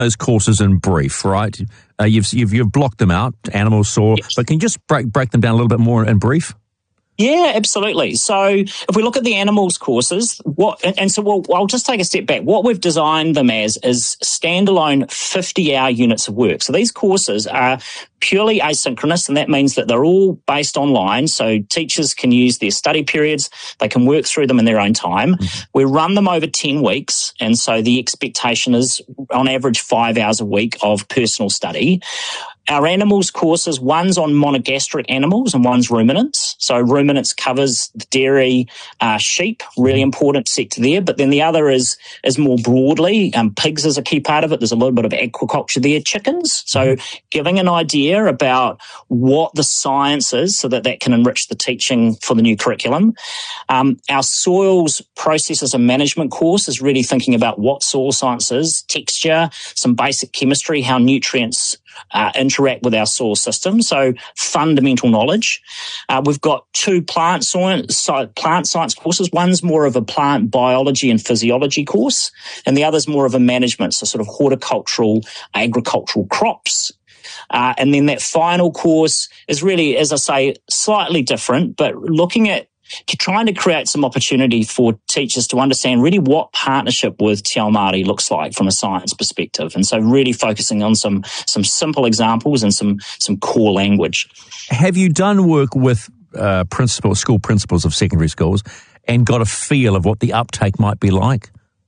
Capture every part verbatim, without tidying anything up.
those courses in brief, right? Uh, you've, you've you've blocked them out, animal saw, Yes. but can you just break break them down a little bit more in brief? Yeah, absolutely. So if we look at the animals courses, what and, and so we'll, I'll just take a step back. What we've designed them as is standalone fifty-hour units of work. So these courses are purely asynchronous, and that means that they're all based online. So teachers can use their study periods. They can work through them in their own time. Mm-hmm. We run them over ten weeks, and so the expectation is on average five hours a week of personal study. Our animals courses, one's on monogastric animals and one's ruminants. So ruminants covers dairy, uh, sheep, really important sector there. But then the other is is more broadly, um, pigs is a key part of it. There's a little bit of aquaculture there, chickens. So giving an idea about what the science is so that that can enrich the teaching for the new curriculum. Um, our soils processes and management course is really thinking about what soil science is, texture, some basic chemistry, how nutrients Uh, interact with our soil system, so fundamental knowledge. Uh, we've got two plant science, plant science courses. One's more of a plant biology and physiology course, and the other's more of a management, so sort of horticultural, agricultural crops. Uh, and then that final course is really, as I say, slightly different, but looking at trying to create some opportunity for teachers to understand really what partnership with Te Ao Māori looks like from a science perspective. And so really focusing on some some simple examples and some some core language. Have you done work with uh, principals, school principals of secondary schools and got a feel of what the uptake might be like?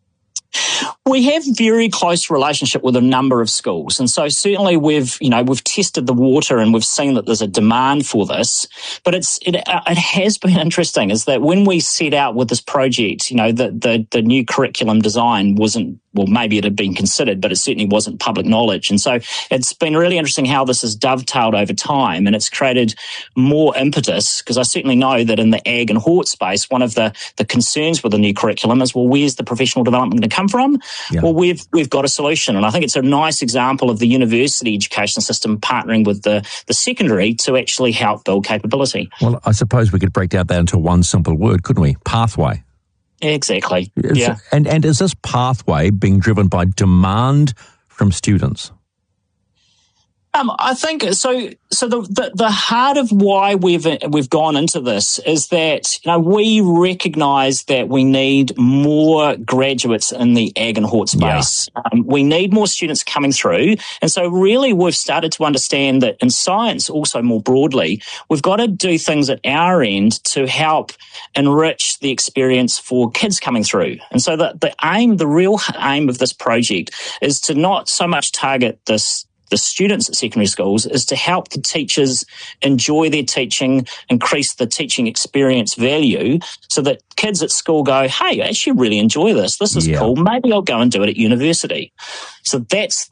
We have very close relationship with a number of schools. And so certainly we've, you know, we've tested the water and we've seen that there's a demand for this. But it's, it, it has been interesting is that when we set out with this project, you know, the, the, the new curriculum design wasn't, well, maybe it had been considered, but it certainly wasn't public knowledge. And so it's been really interesting how this has dovetailed over time, and it's created more impetus, because I certainly know that in the ag and hort space, one of the, the concerns with the new curriculum is, well, where's the professional development going to come from? Yeah. Well, we've we've got a solution, and I think it's a nice example of the university education system partnering with the, the secondary to actually help build capability. Well, I suppose we could break down that into one simple word, couldn't we? Pathway. Exactly. Is, yeah. And and is this pathway being driven by demand from students? Um, I think so. So the, the the heart of why we've we've gone into this is that, you know, we recognise that we need more graduates in the ag and hort space. Yeah. Um, we need more students coming through, and so really we've started to understand that in science, also more broadly, we've got to do things at our end to help enrich the experience for kids coming through. And so the the aim, the real aim of this project is to not so much target this. the students at secondary schools, is to help the teachers enjoy their teaching, increase the teaching experience value, so that kids at school go, hey, I actually really enjoy this. This is yeah. cool. Maybe I'll go and do it at university. So that's